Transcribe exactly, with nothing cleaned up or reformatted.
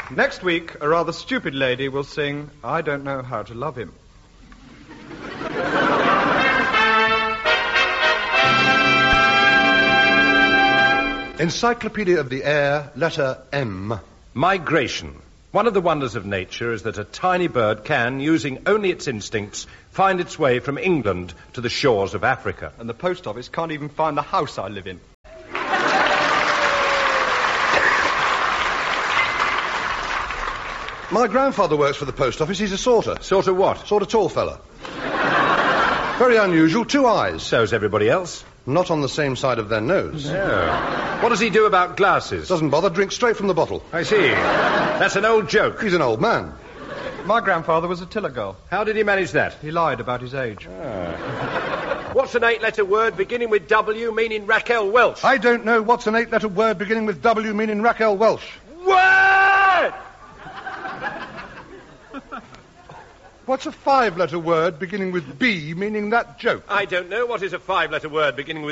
Next week, a rather stupid lady will sing, I Don't Know How to Love Him. Encyclopedia of the Air, letter M. Migration. One of the wonders of nature is that a tiny bird can, using only its instincts, find its way from England to the shores of Africa. And the post office can't even find the house I live in. My grandfather works for the post office. He's a sorter. Sort of what? Sort of tall fella. Very unusual. Two eyes. So's everybody else. Not on the same side of their nose. No. What does he do about glasses? Doesn't bother. Drinks straight from the bottle. I see. That's an old joke. He's an old man. My grandfather was a tiller girl. How did he manage that? He lied about his age. Ah. What's an eight-letter word beginning with W meaning Raquel Welch? I don't know what's an eight-letter word beginning with W meaning Raquel Welch. Word! What's a five-letter word beginning with B meaning that joke? I don't know. What is a five-letter word beginning with